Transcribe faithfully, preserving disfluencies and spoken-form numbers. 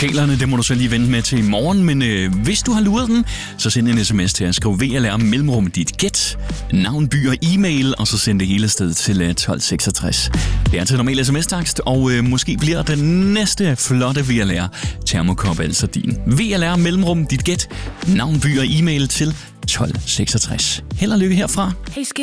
vokalerne, det må du så lige vente med til i morgen, men øh, hvis du har luret den, så send en sms til at skrive V L R mellemrum dit gæt, navn, by og e-mail, og så send det hele sted til øh, tolv seksogtres. Det er til normal sms-takst, og øh, måske bliver den næste flotte V L R termokop altså din. V L R mellemrum dit gæt, navn, by og e-mail til tolv seksogtres. Held og lykke herfra. Hey,